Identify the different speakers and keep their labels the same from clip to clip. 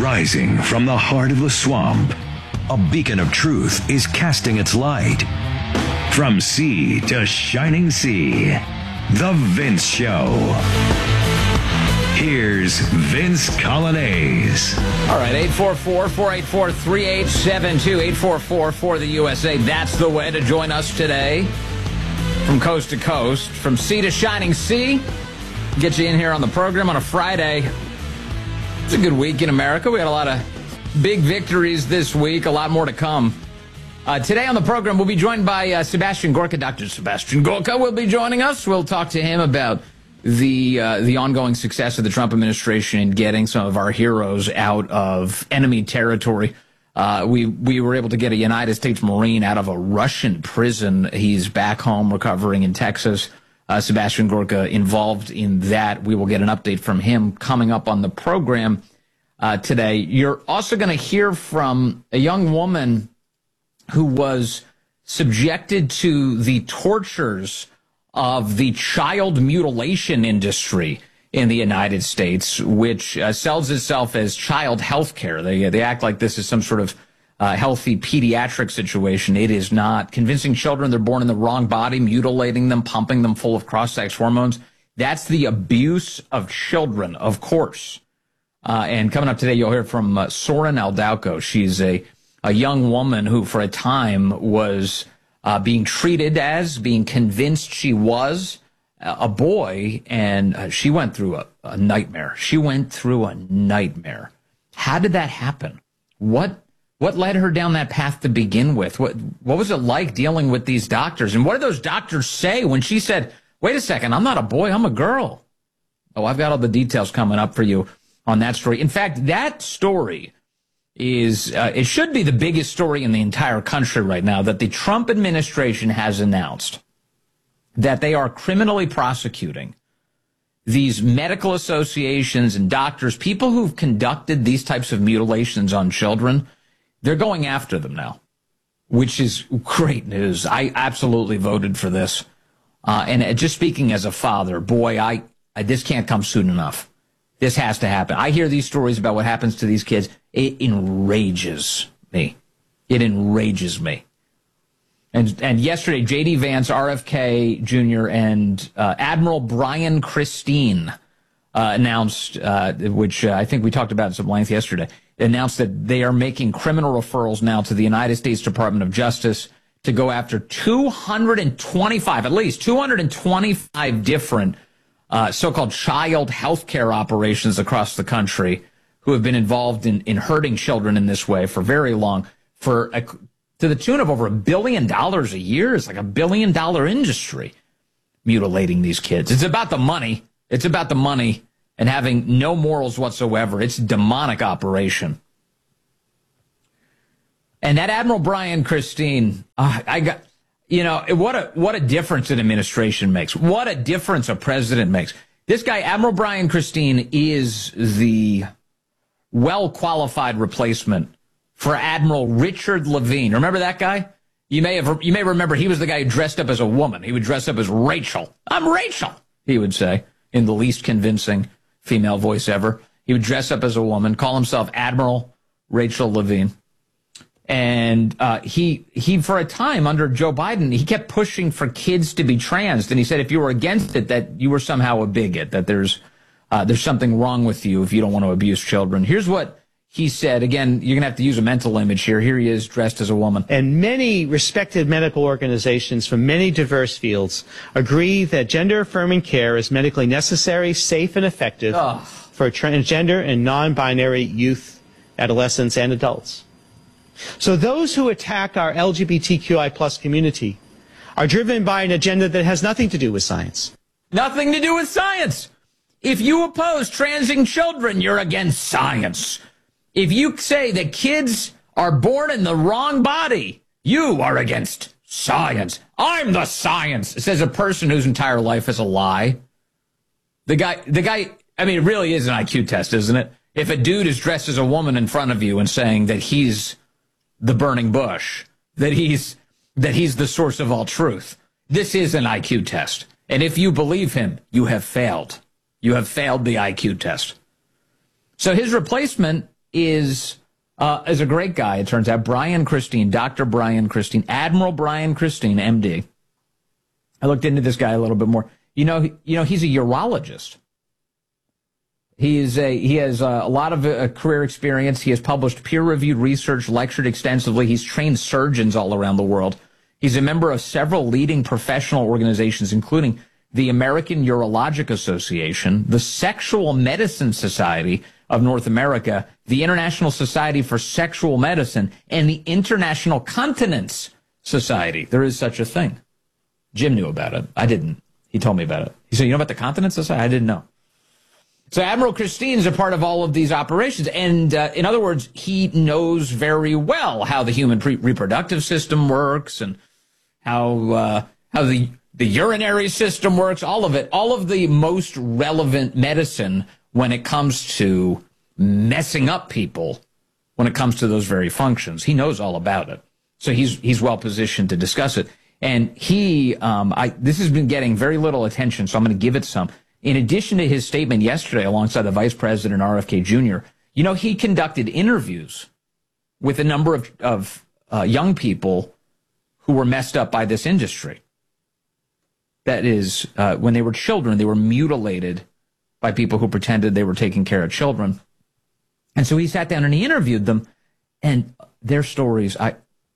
Speaker 1: Rising from the heart of the swamp, a beacon of truth is casting its light. From sea to shining sea, The Vince Show. Here's Vince Coglianese.
Speaker 2: All right, 844-484-3872, 844 for the USA. That's the way to join us today. From coast to coast, from sea to shining sea. Get you in here on the program on a Friday. It's a good week in America. We had a lot of big victories this week, a lot more to come. Today on the program, we'll be joined by Sebastian Gorka. Dr. Sebastian Gorka will be joining us. We'll talk to him about the ongoing success of the Trump administration in getting some of our heroes out of enemy territory. We were able to get a United States Marine out of a Russian prison. He's back home recovering in Texas. Sebastian Gorka involved in that. We will get an update from him coming up on the program today. You're also going to hear from a young woman who was subjected to the tortures of the child mutilation industry in the United States, which sells itself as child health care. They act like this is some sort of healthy pediatric situation. It is not. Convincing children they're born in the wrong body, mutilating them, pumping them full of cross-sex hormones. That's the abuse of children, of course. And coming up today, you'll hear from Soren Aldauco. She's a young woman who, for a time, was being convinced she was a boy, and she went through a nightmare. She went through a nightmare. How did that happen? What led her down that path to begin with? What was it like dealing with these doctors? And what did those doctors say when she said, wait a second, I'm not a boy, I'm a girl? Oh, I've got all the details coming up for you on that story. In fact, that story is, it should be the biggest story in the entire country right now, that the Trump administration has announced that they are criminally prosecuting these medical associations and doctors, people who've conducted these types of mutilations on children. They're going after them now, which is great news. I absolutely voted for this. And just speaking as a father, boy, this can't come soon enough. This has to happen. I hear these stories about what happens to these kids. It enrages me. It enrages me. And yesterday, J.D. Vance, RFK Jr., and Admiral Brian Christine announced, which I think we talked about in some length yesterday, announced that they are making criminal referrals now to the United States Department of Justice to go after 225 different so-called child health care operations across the country who have been involved in hurting children in this way for very long, to the tune of over $1 billion a year. It's like $1 billion industry mutilating these kids. It's about the money. It's about the money and having no morals whatsoever. It's a demonic operation. And that Admiral Brian Christine, what a difference an administration makes. What a difference a president makes. This guy, Admiral Brian Christine, is the well-qualified replacement for Admiral Richard Levine. Remember that guy? You may remember he was the guy who dressed up as a woman. He would dress up as Rachel. I'm Rachel, he would say, in the least convincing female voice ever. He would dress up as a woman, call himself Admiral Rachel Levine. And he for a time under Joe Biden, he kept pushing for kids to be trans. And he said if you were against it, that you were somehow a bigot, that there's something wrong with you if you don't want to abuse children. Here's what he said. Again, you're going to have to use a mental image here. Here he is dressed as a woman.
Speaker 3: And many respected medical organizations from many diverse fields agree that gender-affirming care is medically necessary, safe, and effective for transgender and non-binary youth, adolescents, and adults. So those who attack our LGBTQI plus community are driven by an agenda that has nothing to do with science.
Speaker 2: Nothing to do with science. If you oppose transing children, you're against science. If you say that kids are born in the wrong body, you are against science. I'm the science, says a person whose entire life is a lie. The guy, I mean, it really is an IQ test, isn't it? If a dude is dressed as a woman in front of you and saying that he's the burning bush, that he's the source of all truth, this is an IQ test. And if you believe him, you have failed. You have failed the IQ test. So his replacement is a great guy, it turns out. Brian Christine, Dr. Brian Christine, Admiral Brian Christine, MD. I looked into this guy a little bit more. You know, he's a urologist. He has a lot of career experience. He has published peer-reviewed research, lectured extensively. He's trained surgeons all around the world. He's a member of several leading professional organizations, including the American Urologic Association, the Sexual Medicine Society of North America, the International Society for Sexual Medicine, and the International Continence Society. There is such a thing. Jim knew about it. I didn't. He told me about it. He said, you know about the Continence Society? I didn't know. So Admiral Christine is a part of all of these operations. And in other words, he knows very well how the human reproductive system works and how the urinary system works, all of it, all of the most relevant medicine when it comes to messing up people, when it comes to those very functions. He knows all about it. So he's well positioned to discuss it. And this has been getting very little attention, so I'm going to give it some. In addition to his statement yesterday alongside the Vice President RFK Jr., you know, he conducted interviews with a number of young people who were messed up by this industry. That is, when they were children, they were mutilated by people who pretended they were taking care of children. And so he sat down and he interviewed them, and their stories, I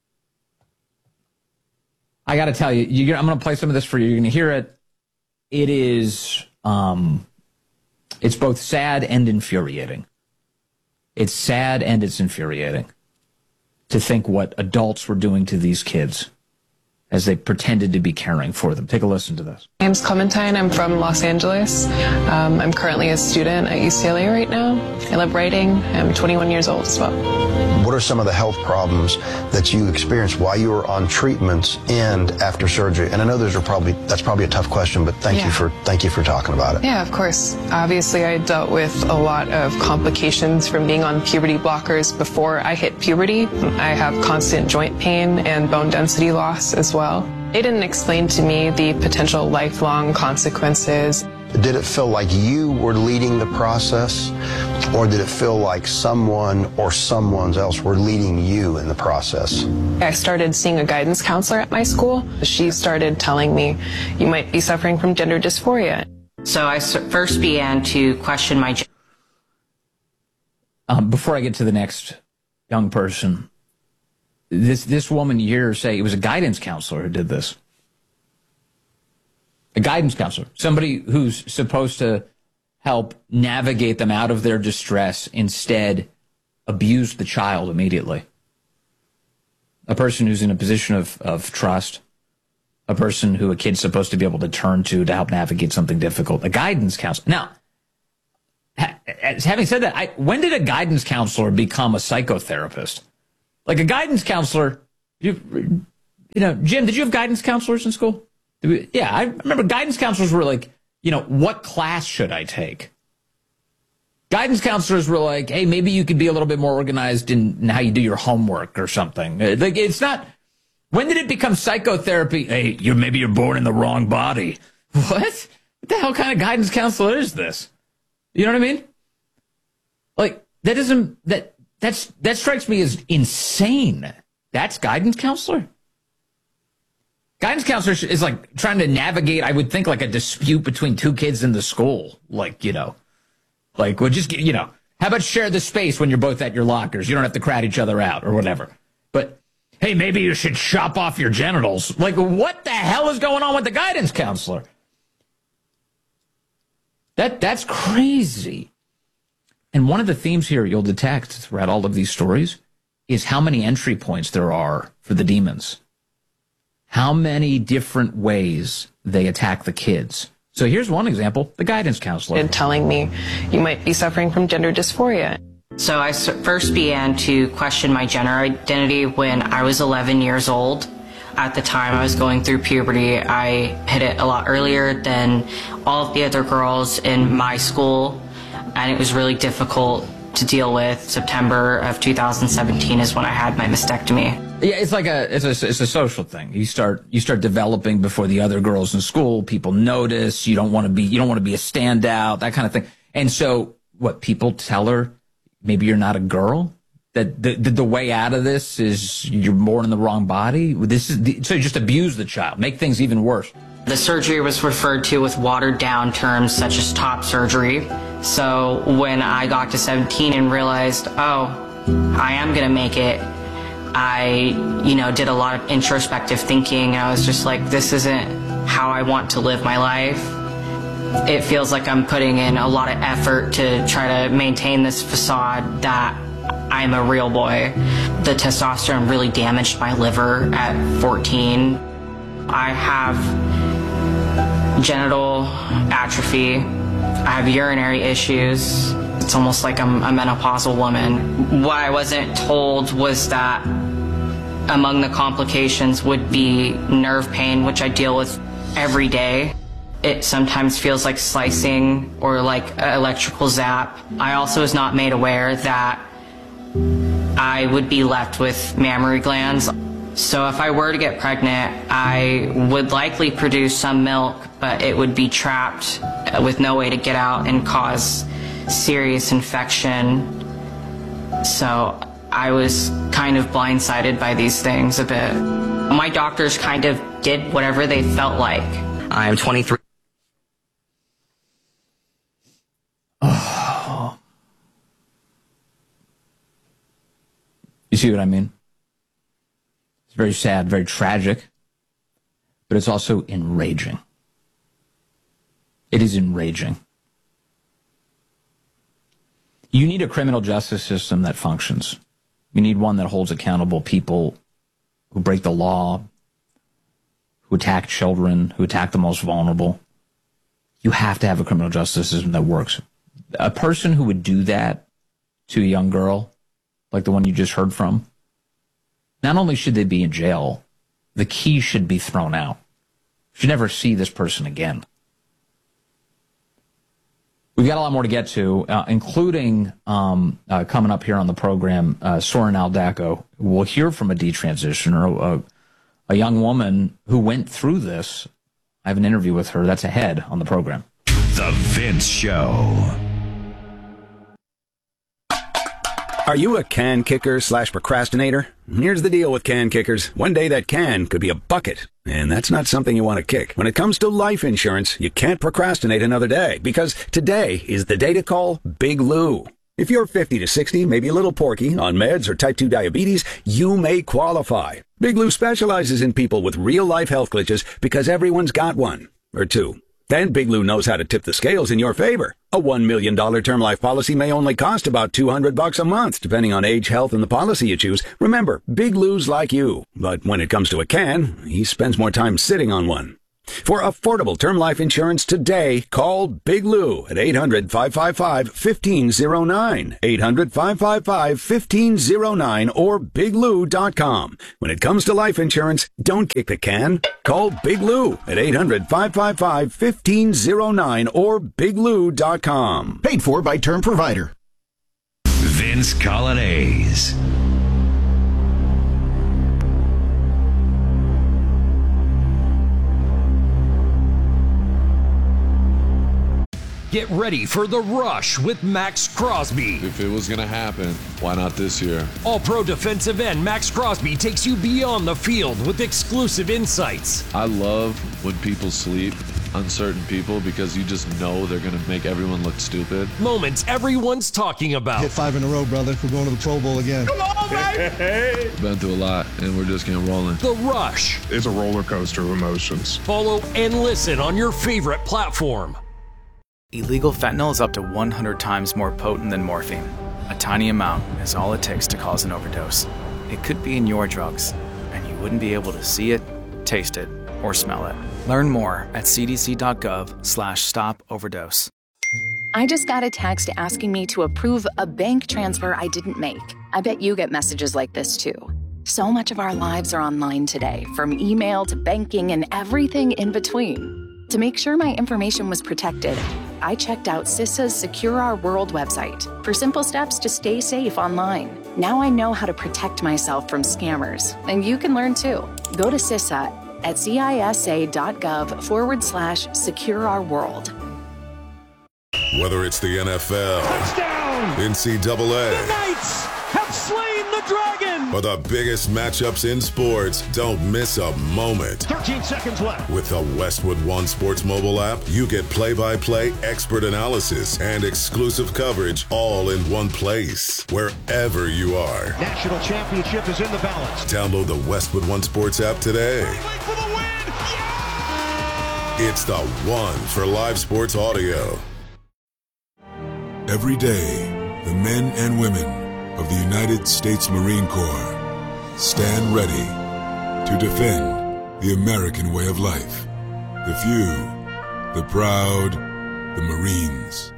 Speaker 2: got to tell you, I'm going to play some of this for you. You're going to hear it. It is, it's both sad and infuriating. It's sad and it's infuriating to think what adults were doing to these kids as they pretended to be caring for them. Take a listen to this.
Speaker 4: My name's Clementine. I'm from Los Angeles. I'm currently a student at UCLA right now. I love writing. I'm 21 years old as well.
Speaker 5: What are some of the health problems that you experienced while you were on treatments and after surgery? And I know that's probably a tough question, but thank you for talking about it.
Speaker 4: Yeah, of course. Obviously, I dealt with a lot of complications from being on puberty blockers before I hit puberty. I have constant joint pain and bone density loss as well. They didn't explain to me the potential lifelong consequences.
Speaker 5: Did it feel like you were leading the process, or did it feel like someone or someone else were leading you in the process?
Speaker 4: I started seeing a guidance counselor at my school. She started telling me, you might be suffering from gender dysphoria.
Speaker 6: So I first began to question my gender.
Speaker 2: Before I get to the next young person, this woman you hear her say it was a guidance counselor who did this. A guidance counselor, somebody who's supposed to help navigate them out of their distress, instead abused the child immediately. A person who's in a position of trust, a person who a kid's supposed to be able to turn to help navigate something difficult, a guidance counselor. Now, having said that, when did a guidance counselor become a psychotherapist? Like a guidance counselor, you know, Jim, did you have guidance counselors in school? Yeah, I remember guidance counselors were like, you know, what class should I take? Guidance counselors were like, hey, maybe you could be a little bit more organized in how you do your homework or something. Like, it's not, when did it become psychotherapy? Hey, maybe you're born in the wrong body. What the hell kind of guidance counselor is this? You know what I mean? Like, that strikes me as insane. That's guidance counselor? Guidance counselor is like trying to navigate, I would think, like a dispute between two kids in the school. Like, you know, like, well, just, you know, how about share the space when you're both at your lockers? You don't have to crowd each other out or whatever. But, hey, maybe you should chop off your genitals. Like, what the hell is going on with the guidance counselor? That's crazy. And one of the themes here you'll detect throughout all of these stories is how many entry points there are for the demons. How many different ways they attack the kids. So here's one example, the guidance counselor.
Speaker 4: And telling me, you might be suffering from gender dysphoria.
Speaker 6: So I first began to question my gender identity when I was 11 years old. At the time I was going through puberty, I hit it a lot earlier than all of the other girls in my school, and it was really difficult to deal with. September of 2017 is when I had my mastectomy.
Speaker 2: Yeah, it's like it's a social thing. You start developing before the other girls in school. People notice. You don't want to be a standout, that kind of thing. And so what people tell her, maybe you're not a girl? That the way out of this is you're born in the wrong body? So you just abuse the child, make things even worse.
Speaker 6: The surgery was referred to with watered down terms such as top surgery. So when I got to 17 and realized, I am going to make it, I, did a lot of introspective thinking. I was just like, this isn't how I want to live my life. It feels like I'm putting in a lot of effort to try to maintain this facade that I'm a real boy. The testosterone really damaged my liver at 14. I have genital atrophy. I have urinary issues. It's almost like I'm a menopausal woman. What I wasn't told was that among the complications would be nerve pain, which I deal with every day. It sometimes feels like slicing or like an electrical zap. I also was not made aware that I would be left with mammary glands. So if I were to get pregnant, I would likely produce some milk, but it would be trapped with no way to get out and cause serious infection. So I was kind of blindsided by these things a bit. My doctors kind of did whatever they felt like.
Speaker 7: I am 23.
Speaker 2: You see what I mean? It's very sad, very tragic, but it's also enraging. It is enraging. You need a criminal justice system that functions. You need one that holds accountable people who break the law, who attack children, who attack the most vulnerable. You have to have a criminal justice system that works. A person who would do that to a young girl, like the one you just heard from, not only should they be in jail, the key should be thrown out. You should never see this person again. We've got a lot more to get to, including coming up here on the program, Soren Aldaco. We'll hear from a detransitioner, a young woman who went through this. I have an interview with her. That's ahead on the program.
Speaker 1: The Vince Show.
Speaker 8: Are you a can kicker / procrastinator? Here's the deal with can kickers. One day that can could be a bucket, and that's not something you want to kick. When it comes to life insurance, you can't procrastinate another day, because today is the day to call Big Lou. If you're 50 to 60, maybe a little porky, on meds or type 2 diabetes, you may qualify. Big Lou specializes in people with real-life health glitches because everyone's got one, or two. Then Big Lou knows how to tip the scales in your favor. A $1 million term life policy may only cost about $200 a month, depending on age, health, and the policy you choose. Remember, Big Lou's like you. But when it comes to a can, he spends more time sitting on one. For affordable term life insurance today, call Big Lou at 800-555-1509, 800-555-1509, or biglou.com. When it comes to life insurance, don't kick the can. Call Big Lou at 800-555-1509 or biglou.com.
Speaker 9: Paid for by Term Provider.
Speaker 1: Vince Colonnese.
Speaker 10: Get ready for The Rush with Max Crosby.
Speaker 11: If it was going to happen, why not this year?
Speaker 10: All-pro defensive end Max Crosby takes you beyond the field with exclusive insights.
Speaker 11: I love when people sleep on certain people because you just know they're going to make everyone look stupid.
Speaker 10: Moments everyone's talking about.
Speaker 9: Hit 5 in a row, brother. We're going to the Pro Bowl again.
Speaker 11: Come on, baby! Been through a lot, and we're just getting rolling.
Speaker 10: The Rush.
Speaker 12: It's a roller coaster of emotions.
Speaker 10: Follow and listen on your favorite platform.
Speaker 13: Illegal fentanyl is up to 100 times more potent than morphine. A tiny amount is all it takes to cause an overdose. It could be in your drugs, and you wouldn't be able to see it, taste it, or smell it. Learn more at cdc.gov/stop-overdose.
Speaker 14: I just got a text asking me to approve a bank transfer I didn't make. I bet you get messages like this too. So much of our lives are online today, from email to banking and everything in between. To make sure my information was protected, I checked out CISA's Secure Our World website for simple steps to stay safe online. Now I know how to protect myself from scammers, and you can learn too. Go to CISA at CISA.gov/Secure Our World.
Speaker 15: Whether it's the NFL, touchdown!
Speaker 7: NCAA.
Speaker 10: The Knights have slain the dragon.
Speaker 7: For the biggest matchups in sports, don't miss a moment.
Speaker 12: 13 seconds left.
Speaker 7: With the Westwood One Sports mobile app, you get play-by-play expert analysis and exclusive coverage all in one place, wherever you are.
Speaker 12: National championship is in the balance.
Speaker 7: Download the Westwood One Sports app today.
Speaker 12: For the win. Yeah!
Speaker 7: It's the one for live sports audio.
Speaker 15: Every day, the men and women of the United States Marine Corps stand ready to defend the American way of life. The few, the proud, the Marines.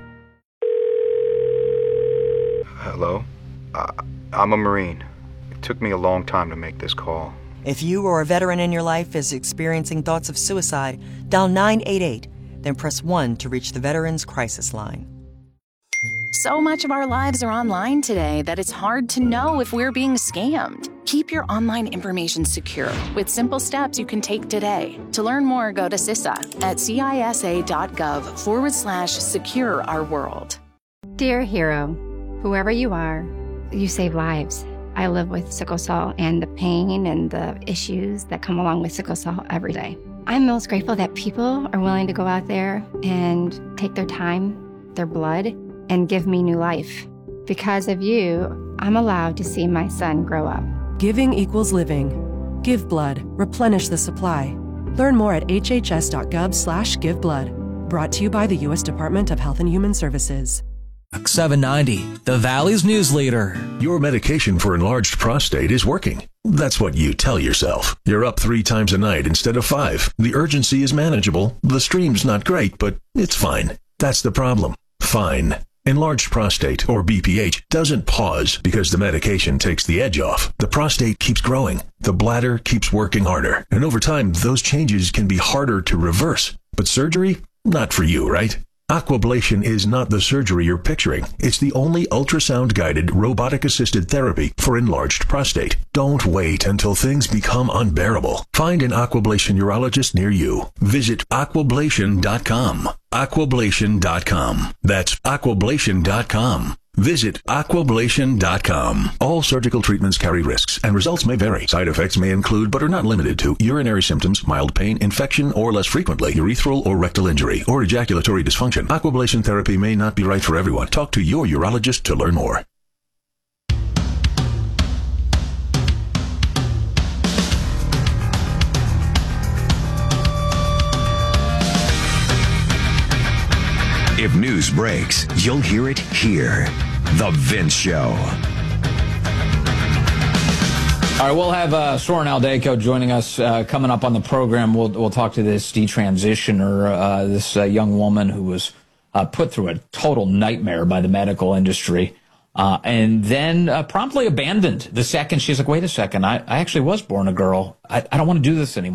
Speaker 16: Hello? I'm a Marine. It took me a long time to make this call.
Speaker 17: If you or a veteran in your life is experiencing thoughts of suicide, dial 988, then press 1 to reach the Veterans Crisis Line.
Speaker 14: So much of our lives are online today that it's hard to know if we're being scammed. Keep your online information secure with simple steps you can take today. To learn more, go to CISA at cisa.gov/secure our world.
Speaker 18: Dear hero, whoever you are, you save lives. I live with sickle cell and the pain and the issues that come along with sickle cell every day. I'm most grateful that people are willing to go out there and take their time, their blood, and give me new life. Because of you, I'm allowed to see my son grow up.
Speaker 19: Giving equals living. Give blood. Replenish the supply. Learn more at hhs.gov/giveblood. Brought to you by the U.S. Department of Health and Human Services.
Speaker 20: 790, the Valley's news leader.
Speaker 21: Your medication for enlarged prostate is working. That's what you tell yourself. You're up 3 times a night instead of 5. The urgency is manageable. The stream's not great, but it's fine. That's the problem. Fine. Enlarged prostate, or BPH, doesn't pause because the medication takes the edge off. The prostate keeps growing. The bladder keeps working harder. And over time, those changes can be harder to reverse. But surgery? Not for you, right? Aquablation is not the surgery you're picturing. It's the only ultrasound-guided, robotic-assisted therapy for enlarged prostate. Don't wait until things become unbearable. Find an Aquablation urologist near you. Visit aquablation.com. Aquablation.com. That's aquablation.com. Visit aquablation.com. All surgical treatments carry risks, and results may vary. Side effects may include, but are not limited to, urinary symptoms, mild pain, infection, or less frequently, urethral or rectal injury, or ejaculatory dysfunction. Aquablation therapy may not be right for everyone. Talk to your urologist to learn more.
Speaker 1: If news breaks, you'll hear it here. The Vince Show.
Speaker 2: All right, we'll have Soren Aldeco joining us coming up on the program. We'll talk to this detransitioner, this young woman who was put through a total nightmare by the medical industry, and then promptly abandoned the second she's like, wait a second, I actually was born a girl. I don't want to do this anymore.